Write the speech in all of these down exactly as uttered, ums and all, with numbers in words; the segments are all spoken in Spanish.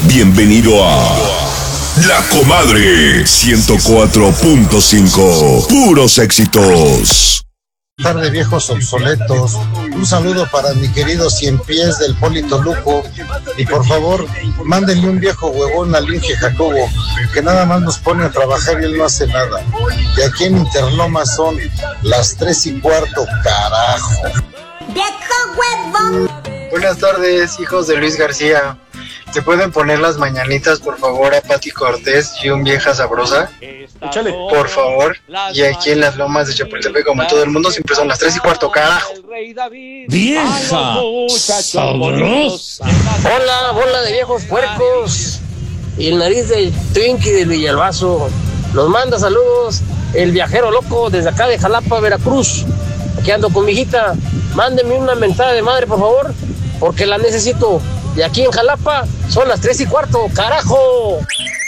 Bienvenido a La Comadre ciento cuatro punto cinco. Puros éxitos. Tarde, viejos obsoletos. Un saludo para mi querido Cien Pies del Polito Luco. Y por favor, mándenle un viejo huevón al Inge Jacobo, que nada más nos pone a trabajar y él no hace nada. Y aquí en Interloma son las tres y cuarto, carajo. ¡Viejo huevón! Buenas tardes, hijos de Luis García. ¿Se pueden poner las mañanitas, por favor, a Pati Cortés y un vieja sabrosa? Échale. Por favor. Y aquí en las lomas de Chapultepec, como todo el mundo, siempre son las tres y cuarto, carajo. ¡Vieja sabrosa! Hola, bola de viejos puercos. Y el nariz del Twinkie del Villalbazo. Los manda saludos el viajero loco desde acá de Jalapa, Veracruz. Aquí ando con mi hijita. Mándenme una mentada de madre, por favor, porque la necesito. Y aquí en Jalapa son las tres y cuarto, carajo.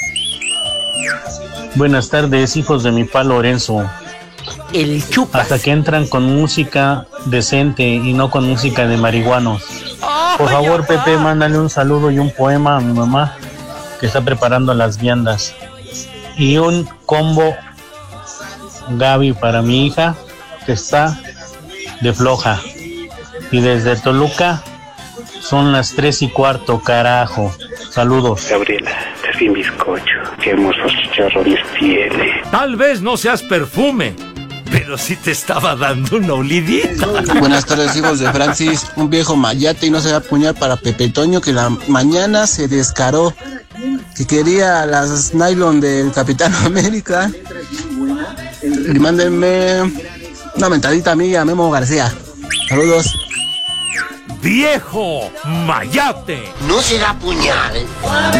Buenas tardes, hijos de mi pa Lorenzo. El chupas. Hasta que entran con música decente y no con música de marihuanos. Por favor, Pepe, mándale un saludo y un poema a mi mamá, que está preparando las viandas. Y un combo Gaby para mi hija, que está de floja. Y desde Toluca son las tres y cuarto, carajo. Saludos. Gabriela, te di bizcocho. Qué hermosos chicharrones tiene. Tal vez no seas perfume, pero sí te estaba dando una olidita. Buenas tardes, hijos de Francis. Un viejo mayate y no se va a apuñar para Pepe Toño, que la mañana se descaró, que quería las nylon del Capitán América. Y mándenme una mentadita a mí, a Memo García. Saludos. ¡Viejo mayate! No será puñal.